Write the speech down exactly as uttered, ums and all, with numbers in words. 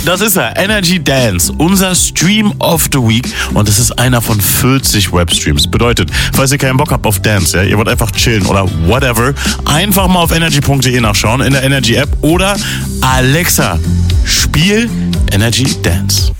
Das ist er, Energy Dance, unser Stream of the Week. Und das ist einer von vierzig Webstreams. Bedeutet, falls ihr keinen Bock habt auf Dance, ja, ihr wollt einfach chillen oder whatever, einfach mal auf energy punkt de nachschauen in der Energy App oder Alexa, spiel Energy Dance.